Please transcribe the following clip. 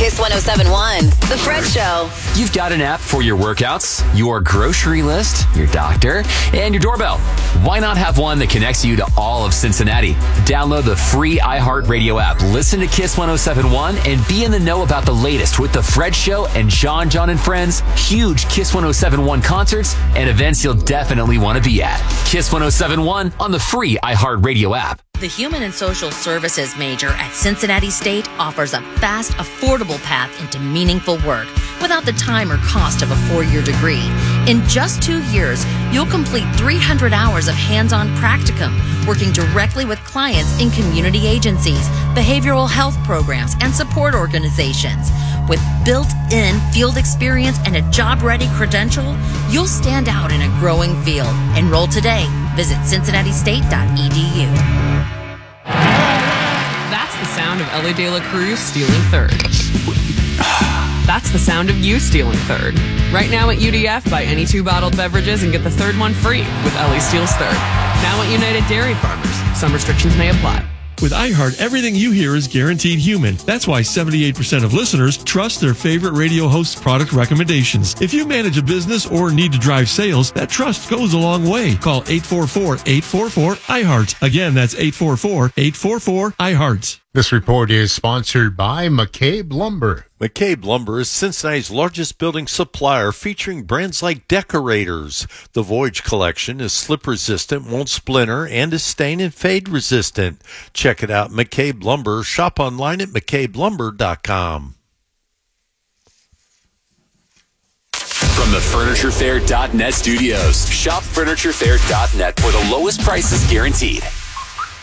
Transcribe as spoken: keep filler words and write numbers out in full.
Kiss one oh seven point one, The Fred Show. You've got an app for your workouts, your grocery list, your doctor, and your doorbell. Why not have one that connects you to all of Cincinnati? Download the free iHeartRadio app, listen to Kiss one oh seven point one, and be in the know about the latest with The Fred Show and John, John and Friends, huge Kiss one oh seven point one concerts, and events you'll definitely want to be at. Kiss one oh seven point one on the free iHeartRadio app. The Human and Social Services major at Cincinnati State offers a fast, affordable path into meaningful work without the time or cost of a four-year degree. In just two years, you'll complete three hundred hours of hands-on practicum, working directly with clients in community agencies, behavioral health programs, and support organizations. With built-in field experience and a job-ready credential, you'll stand out in a growing field. Enroll today. Visit cincinnati state dot e d u. That's the sound of Ellie De La Cruz stealing third. That's the sound of you stealing third. Right now at U D F, buy any two bottled beverages and get the third one free with Ellie Steals Third. Now at United Dairy Farmers. Some restrictions may apply. With iHeart, everything you hear is guaranteed human. That's why seventy-eight percent of listeners trust their favorite radio host's product recommendations. If you manage a business or need to drive sales, that trust goes a long way. Call eight four four, eight four four, I heart. Again, that's eight four four, eight four four, I heart. This report is sponsored by McCabe Lumber. McCabe Lumber is Cincinnati's largest building supplier, featuring brands like Decorators. The Voyage collection is slip-resistant, won't splinter, and is stain and fade resistant. Check it out, McCabe Lumber. Shop online at mccabe lumber dot com. From the furniture fair dot net studios, shop furniture fair dot net for the lowest prices guaranteed.